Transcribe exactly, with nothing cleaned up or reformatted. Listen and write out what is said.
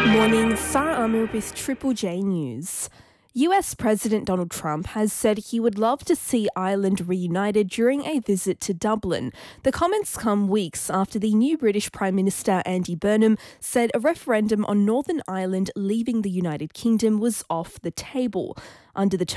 Morning, Sarah Amir with Triple J News. U S President Donald Trump has said he would love to see Ireland reunited during a visit to Dublin. The comments come weeks after the new British Prime Minister Andy Burnham said a referendum on Northern Ireland leaving the United Kingdom was off the table. Under the